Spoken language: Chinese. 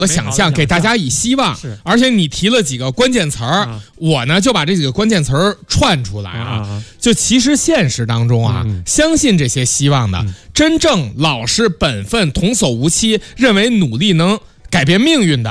的想象，给大家以希望。而且你提了几个关键词儿，我呢就把这几个关键词儿串出来啊。就其实现实当中啊，相信这些希望的，真正老实本分、童叟无欺，认为努力能改变命运的。